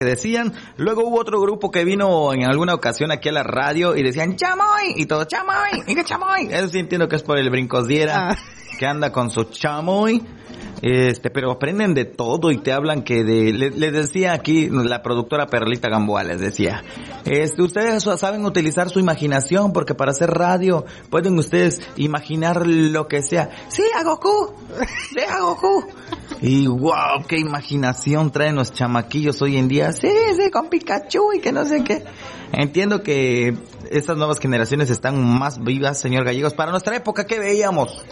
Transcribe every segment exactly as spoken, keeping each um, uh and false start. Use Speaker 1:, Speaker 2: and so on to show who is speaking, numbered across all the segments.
Speaker 1: decían. Luego hubo otro grupo que vino en alguna ocasión aquí a la radio y decían chamoy, y todo chamoy, y que chamoy. Eso sí entiendo que es por el brincosdiera ah. que anda con su chamoy. Este, pero aprenden de todo y te hablan que de, les, les decía aquí la productora Perlita Gamboa, les decía, este, ustedes saben utilizar su imaginación porque para hacer radio pueden ustedes imaginar lo que sea. Sí, a Goku, sí, a Goku. Y wow, qué imaginación traen los chamaquillos hoy en día. Sí, sí, con Pikachu y que no sé qué. Entiendo que estas nuevas generaciones están más vivas, señor Gallegos. Para nuestra época, ¿qué veíamos?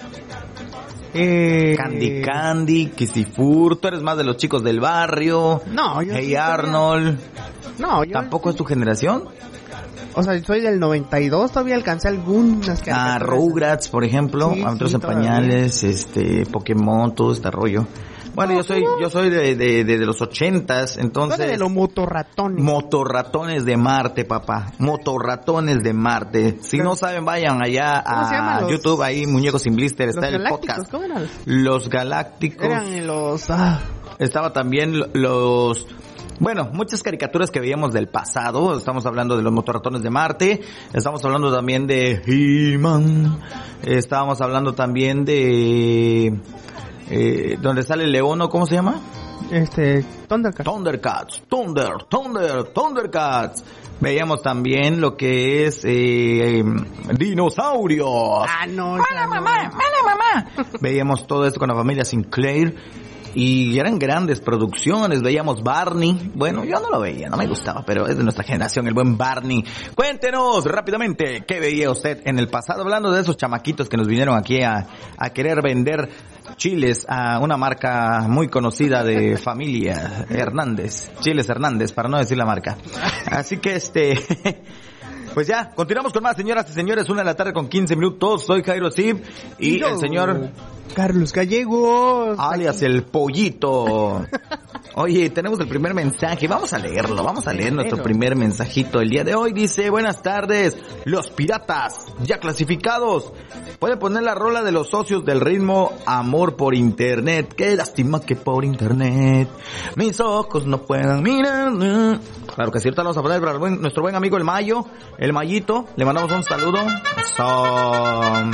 Speaker 1: Eh, Candy Candy, Kisifur, tú eres más de los chicos del barrio.
Speaker 2: No, yo
Speaker 1: Hey
Speaker 2: sí
Speaker 1: Arnold.
Speaker 2: No, yo
Speaker 1: ¿Tampoco es tu generación?
Speaker 2: O sea, soy del noventa y dos, todavía alcancé algunas que
Speaker 1: Ah, Rugrats, por ejemplo,
Speaker 2: sí,
Speaker 1: Aventuras
Speaker 2: sí,
Speaker 1: en Pañales, este, Pokémon, todo este rollo. Bueno, no, yo soy yo soy de de, de, de los ochentas, entonces...
Speaker 2: de los motorratones.
Speaker 1: Motorratones de Marte, papá. Motorratones de Marte. Si no saben, vayan allá a los, YouTube, ahí Muñecos sin Blister, está el podcast.
Speaker 2: ¿Cómo eran?
Speaker 1: Los Galácticos.
Speaker 2: Eran los... Ah.
Speaker 1: Estaba también los... Bueno, muchas caricaturas que veíamos del pasado. Estamos hablando de los Motorratones de Marte. Estamos hablando también de He-Man. Estábamos hablando también de... Eh, donde sale el león, ¿cómo se llama?
Speaker 2: Este, Thundercats.
Speaker 1: Thundercats, Thunder, Thunder, Thundercats. Veíamos también lo que es eh, dinosaurios.
Speaker 2: Ah, no.
Speaker 1: ¡Mala mamá! ¡Mala mamá! Veíamos todo esto con la familia Sinclair. Y eran grandes producciones, veíamos Barney. Bueno, yo no lo veía, no me gustaba, pero es de nuestra generación, el buen Barney. Cuéntenos rápidamente, ¿qué veía usted en el pasado? Hablando de esos chamaquitos que nos vinieron aquí a, a querer vender chiles a una marca muy conocida de familia, Hernández. Chiles Hernández, para no decir la marca. Así que este... Pues ya, continuamos con más, señoras y señores, una de la tarde con quince minutos. Soy Jairo Sib y Yo, el señor...
Speaker 2: Carlos Gallegos.
Speaker 1: Alias el Pollito. Oye, tenemos el primer mensaje, vamos a leerlo, vamos a leer nuestro primer mensajito. El día de hoy dice, buenas tardes, los piratas, ya clasificados. Puede poner la rola de los socios del ritmo, Amor por Internet. Qué lástima que por Internet mis ojos no puedan mirar. Claro que sí, ahorita vamos a poner para el buen, nuestro buen amigo el Mayo, el Mayito. Le mandamos un saludo. Son...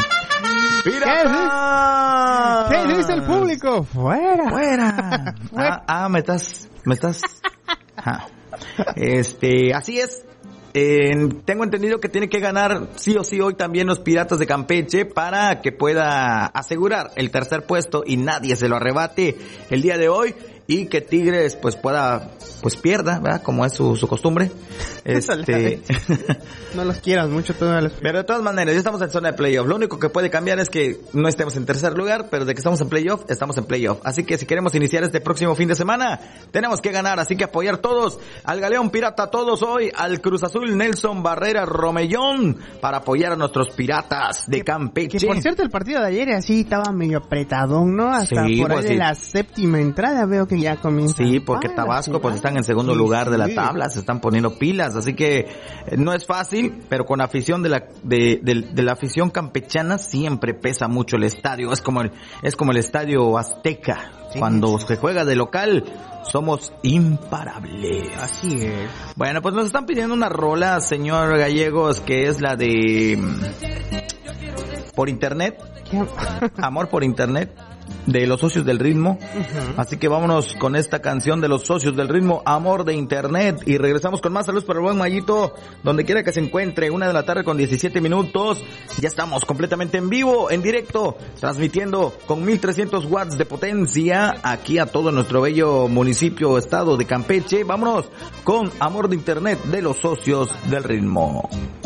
Speaker 1: ¡Pirata!
Speaker 2: ¿Qué dice el público? ¡Fuera!
Speaker 1: ¡Fuera! Ah, ah, me estás... Me estás... Ah. Este, así es. Eh, tengo entendido que tiene que ganar sí o sí hoy también los Piratas de Campeche para que pueda asegurar el tercer puesto y nadie se lo arrebate el día de hoy. Y que Tigres pues pueda, pues pierda, ¿verdad? Como es su, su costumbre. Este...
Speaker 2: no los quieras mucho todavía. Los...
Speaker 1: Pero de todas maneras, ya estamos en zona de playoff. Lo único que puede cambiar es que no estemos en tercer lugar, pero de que estamos en playoff, estamos en playoff. Así que si queremos iniciar este próximo fin de semana, tenemos que ganar. Así que apoyar todos al Galeón Pirata, todos hoy, al Cruz Azul Nelson Barrera Romellón, para apoyar a nuestros Piratas de Campeche.
Speaker 2: Que por cierto, el partido de ayer así estaba medio apretadón, ¿no? Hasta
Speaker 1: sí,
Speaker 2: por ahí
Speaker 1: pues,
Speaker 2: de
Speaker 1: sí.
Speaker 2: la séptima entrada veo que ya comienza.
Speaker 1: Sí, porque ah, Tabasco pues están en segundo sí, lugar de la sí. tabla, se están poniendo pilas, así que eh, no es fácil, pero con la afición de la de, de, de la afición campechana siempre pesa mucho el estadio, es como el es como el estadio Azteca, sí, cuando sí. se juega de local somos imparables.
Speaker 2: Así es.
Speaker 1: Bueno, pues nos están pidiendo una rola, señor Gallegos, que es la de por internet.
Speaker 2: ¿Qué?
Speaker 1: Amor por internet. De los socios del ritmo. Uh-huh. Así que vámonos con esta canción de los socios del ritmo, Amor de Internet. Y regresamos con más. Saludos para el buen Mayito, donde quiera que se encuentre. Una de la tarde con diecisiete minutos. Ya estamos completamente en vivo, en directo, transmitiendo con mil trescientos watts de potencia aquí a todo nuestro bello municipio, estado de Campeche. Vámonos con Amor de Internet de los socios del ritmo.